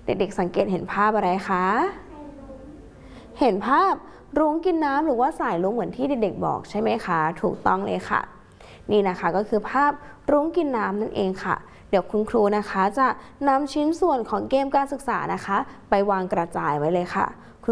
เด็กๆสังเกตเห็นภาพอะไรคะเห็นภาพรุ้งกินน้ำหรือว่าสายรุ้งเหมือนที่เด็กๆบอกใช่ไหมคะถูกต้องเลยค่ะนี่นะคะก็คือภาพรุ้งกินน้ำนั่นเองค่ะเดี๋ยวคุณครูนะคะจะนำชิ้นส่วนของเกมการศึกษานะคะไปวางกระจายไว้เลยค่ะ